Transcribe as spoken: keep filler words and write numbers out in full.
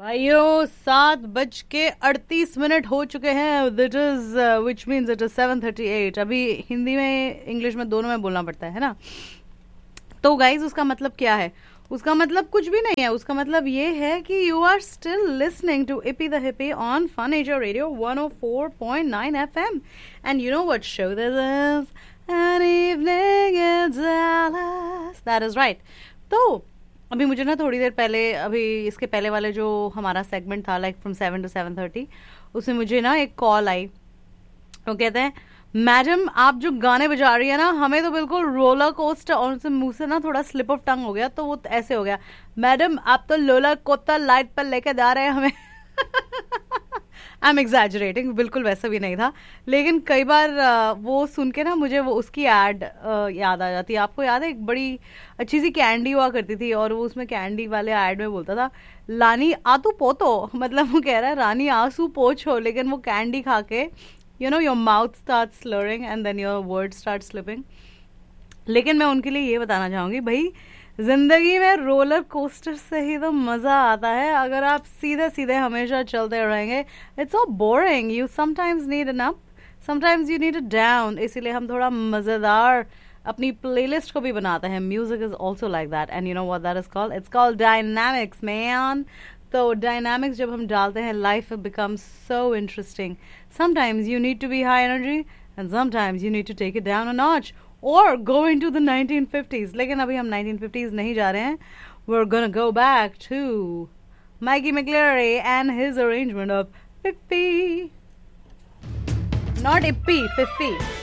भाइयों सात बज के अड़तीस मिनट हो चुके हैं. That is which means it is seven thirty eight. अभी हिंदी में इंग्लिश में दोनों में बोलना पड़ता है ना. तो गाइज उसका मतलब क्या है? उसका मतलब कुछ भी नहीं है. उसका मतलब ये है कि you are still listening to EP the hippie on fun ager radio one O four point nine F M. And you know what show this is? An evening in Dallas. That is right. तो अभी मुझे ना थोड़ी देर पहले, अभी इसके पहले वाले जो हमारा सेगमेंट था like from seven to seven thirty, उसमें मुझे ना एक कॉल आई. वो कहते हैं मैडम आप जो गाने बजा रही है ना, हमें तो बिल्कुल रोलर कोस्टर, और उनसे मुंह से ना थोड़ा स्लिप ऑफ टंग हो गया तो वो ऐसे हो गया, मैडम आप तो रोलर कोस्टर लाइट पर लेके जा रहे हैं हमें. आई एम एग्जैजरेटिंग, बिल्कुल वैसा भी नहीं था. लेकिन कई बार वो सुन के ना मुझे वो उसकी एड याद आ जाती है. आपको याद है एक बड़ी अच्छी सी कैंडी हुआ करती थी और वो उसमें कैंडी वाले एड में बोलता था लानी आतू पोतो, मतलब वो कह रहा है रानी आंसू पोछो, लेकिन वो कैंडी खा के you know your mouth start slurring and then your word start slipping. लेकिन मैं उनके लिए ये बताना चाहूंगी, भाई जिंदगी में रोलर कोस्टर से ही तो मजा आता है. अगर आप सीधे सीधे हमेशा चलते रहेंगे, it's so boring. You sometimes need an up, sometimes you need a down. इसीलिए हम थोड़ा मजेदार अपनी प्लेलिस्ट को भी बनाते हैं. Music is also like that. And you know what that is called? It's called dynamics man. तो डायनामिक्स जब हम डालते हैं, life becomes so interesting. Sometimes you need to be high energy and sometimes you need to take it down a notch or go into the nineteen fifties. लेकिन अभी हम nineteen fifties नहीं जा रहे हैं. We're gonna go back to Maggie McLeary and his arrangement of Fifi. Not Ippy, Fifi.